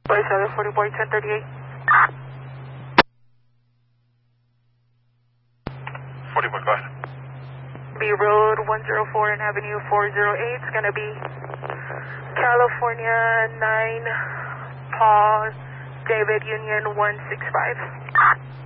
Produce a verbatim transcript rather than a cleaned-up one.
seven forty-four, ten thirty-eight. forty-four, go ahead. B Road one oh four and Avenue four oh eight is going to be California nine, Paul, David Union one six five.